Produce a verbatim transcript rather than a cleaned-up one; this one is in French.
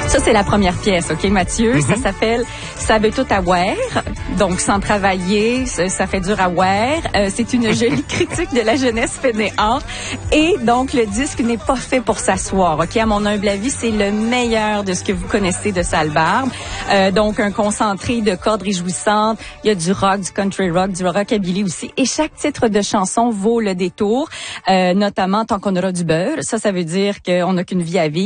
Ça, c'est la première pièce, OK, Mathieu? Mm-hmm. Ça s'appelle « Ça veut tout avoir ». Donc, sans travailler, ça, ça fait dur à voir. Euh, c'est une jolie critique de la jeunesse fainéante. Et donc, le disque n'est pas fait pour s'asseoir, OK? À mon humble avis, c'est le meilleur de ce que vous connaissez de Sale Barbe. Euh, donc, un concentré de cordes réjouissantes. Il y a du rock, du country rock, du rockabilly aussi. Et chaque titre de chanson vaut le détour, euh, notamment « Tant qu'on aura du beurre ». Ça, ça veut dire qu'on n'a qu'une vie à vivre.